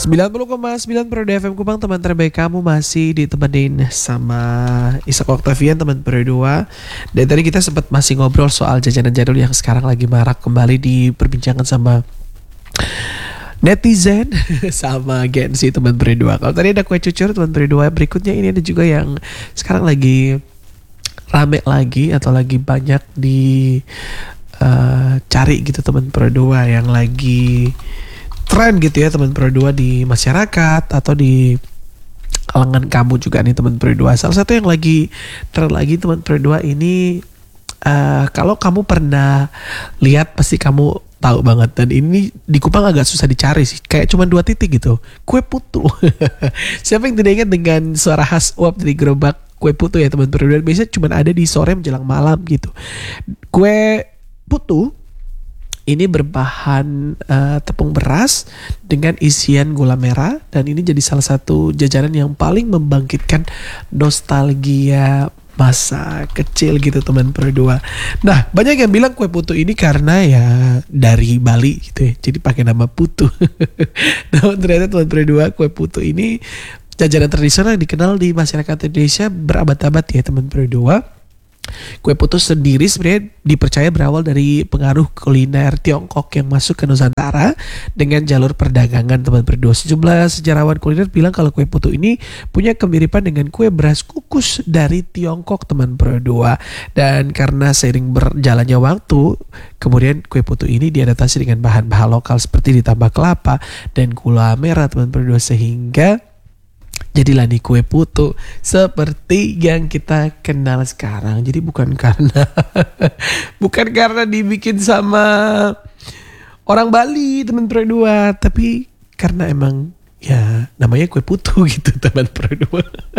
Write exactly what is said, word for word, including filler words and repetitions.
sembilan puluh koma sembilan Periode F M Kupang, teman terbaik kamu masih ditemenin sama Ishak Octavian, teman Periode dua. Dan tadi kita sempat masih ngobrol soal jajanan jadul yang sekarang lagi marak kembali diperbincangkan sama netizen sama Gen Z, teman Periode dua. Kalau tadi ada kue cucur teman Periode dua, berikutnya ini ada juga yang sekarang lagi rame lagi atau lagi banyak di uh, cari gitu teman Periode dua, yang lagi tren gitu ya teman Periode dua di masyarakat atau di kalangan kamu juga nih teman Periode dua. Salah satu yang lagi tren lagi teman Periode dua ini, uh, kalau kamu pernah lihat pasti kamu tahu banget, dan ini di Kupang agak susah dicari sih, kayak cuma dua titik gitu, kue putu. Siapa yang tidak ingat dengan suara khas uap dari gerobak kue putu ya teman Periode dua? Biasanya cuma ada di sore menjelang malam gitu. Kue putu ini berbahan uh, tepung beras dengan isian gula merah, dan ini jadi salah satu jajanan yang paling membangkitkan nostalgia masa kecil gitu teman Periode dua. Nah, banyak yang bilang kue putu ini karena ya dari Bali gitu ya, jadi pakai nama putu. Nah, ternyata teman Periode dua, kue putu ini jajanan tradisional yang dikenal di masyarakat Indonesia berabad-abad ya teman Periode dua. Kue putu sendiri sebenarnya dipercaya berawal dari pengaruh kuliner Tiongkok yang masuk ke Nusantara dengan jalur perdagangan teman Periode dua. Sejumlah sejarawan kuliner bilang kalau kue putu ini punya kemiripan dengan kue beras kukus dari Tiongkok teman Periode dua. Dan karena seiring berjalannya waktu, kemudian kue putu ini diadaptasi dengan bahan-bahan lokal seperti ditambah kelapa dan gula merah teman Periode dua, sehingga jadilah nih kue putu seperti yang kita kenal sekarang. Jadi bukan karena bukan karena dibikin sama orang Bali teman Periode dua, tapi karena emang ya namanya kue putu gitu teman Periode dua.